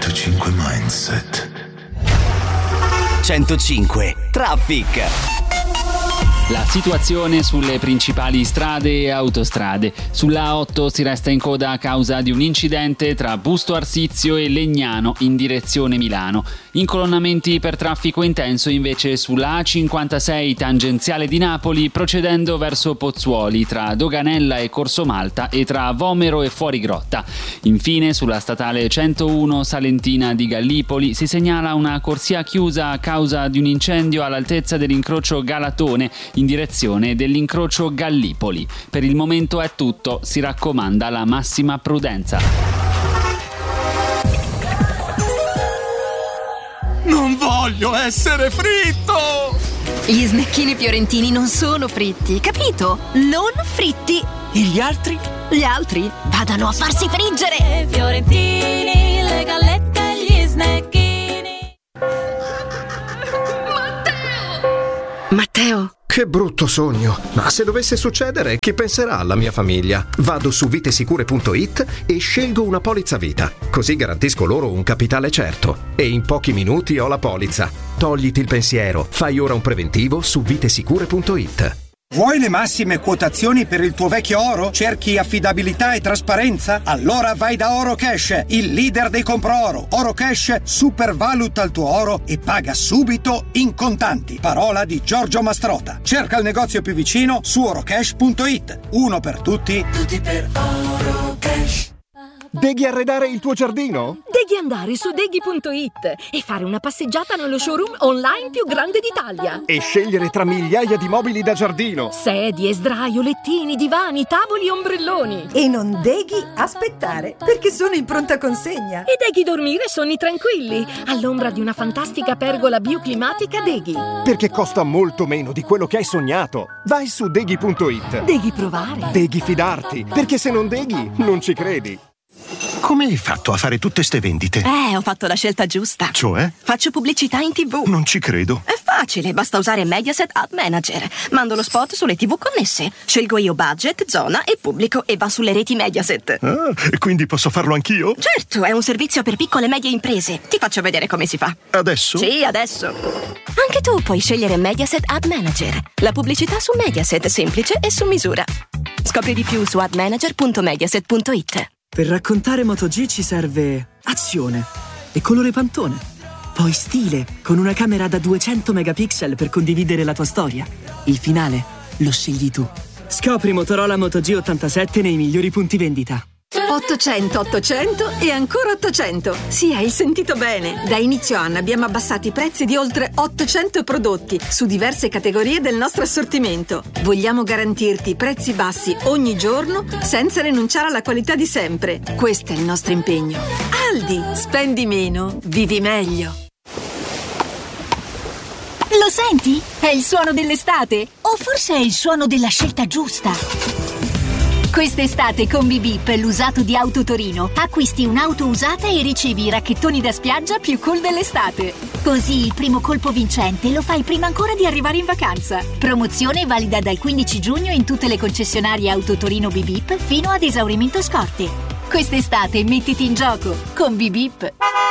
105 Mindset. 105 Traffic. La situazione sulle principali strade e autostrade. Sulla A8 si resta in coda a causa di un incidente tra Busto Arsizio e Legnano in direzione Milano. Incolonnamenti per traffico intenso invece sulla A56 tangenziale di Napoli procedendo verso Pozzuoli tra Doganella e Corso Malta e tra Vomero e Fuorigrotta. Infine sulla statale 101 Salentina di Gallipoli si segnala una corsia chiusa a causa di un incendio all'altezza dell'incrocio Galatone in direzione dell'incrocio Gallipoli. Per il momento è tutto, si raccomanda la massima prudenza. Non voglio essere fritto! Gli snecchini fiorentini non sono fritti, capito? Non fritti! E gli altri? Gli altri vadano a farsi friggere! Fiorentini, le gallette e gli snecchini. Matteo! Che brutto sogno, ma se dovesse succedere, chi penserà alla mia famiglia? Vado su vitesicure.it e scelgo una polizza vita, così garantisco loro un capitale certo. E in pochi minuti ho la polizza. Togliti il pensiero, fai ora un preventivo su vitesicure.it. Vuoi le massime quotazioni per il tuo vecchio oro? Cerchi affidabilità e trasparenza? Allora vai da Orocash, il leader dei compro-oro. Orocash supervaluta il tuo oro e paga subito in contanti. Parola di Giorgio Mastrota. Cerca il negozio più vicino su orocash.it. Uno per tutti, tutti per Orocash. Devi arredare il tuo giardino? Devi andare su deghi.it e fare una passeggiata nello showroom online più grande d'Italia. E scegliere tra migliaia di mobili da giardino. Sedie, sdraio, lettini, divani, tavoli e ombrelloni. E non devi aspettare, perché sono in pronta consegna. E devi dormire sonni tranquilli, all'ombra di una fantastica pergola bioclimatica Deghi. Perché costa molto meno di quello che hai sognato. Vai su deghi.it. Devi provare. Devi fidarti, perché se non deghi, non ci credi. Come hai fatto a fare tutte ste vendite? Ho fatto la scelta giusta. Cioè? Faccio pubblicità in TV. Non ci credo. È facile, basta usare Mediaset Ad Manager. Mando lo spot sulle TV connesse. Scelgo io budget, zona e pubblico e va sulle reti Mediaset. Ah, e quindi posso farlo anch'io? Certo, è un servizio per piccole e medie imprese. Ti faccio vedere come si fa. Adesso? Sì, adesso. Anche tu puoi scegliere Mediaset Ad Manager. La pubblicità su Mediaset, semplice e su misura. Scopri di più su admanager.mediaset.it. Per raccontare MotoG ci serve azione e colore pantone. Poi stile, con una camera da 200 megapixel per condividere la tua storia. Il finale lo scegli tu. Scopri Motorola Moto G87 nei migliori punti vendita. 800 800 e ancora 800. Sì, hai sentito bene. Da inizio anno abbiamo abbassato i prezzi di oltre 800 prodotti su diverse categorie del nostro assortimento. Vogliamo garantirti prezzi bassi ogni giorno senza rinunciare alla qualità di sempre. Questo è il nostro impegno. Aldi, spendi meno, vivi meglio. Lo senti? È il suono dell'estate? O forse è il suono della scelta giusta? Quest'estate con Bip l'usato di Auto Torino acquisti un'auto usata e ricevi i racchettoni da spiaggia più cool dell'estate. Così il primo colpo vincente lo fai prima ancora di arrivare in vacanza. Promozione valida dal 15 giugno in tutte le concessionarie Auto Torino Bip fino ad esaurimento scorte. Quest'estate mettiti in gioco con Bip.